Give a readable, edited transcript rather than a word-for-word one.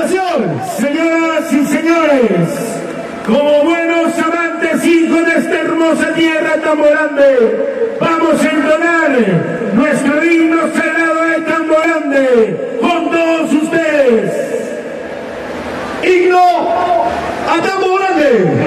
presentación. Señoras y señores, como buenos amantes hijos de esta hermosa tierra Tamborande, vamos a entonar nuestro himno sagrado de Tamborande con todos ustedes. Himno a Tamborande.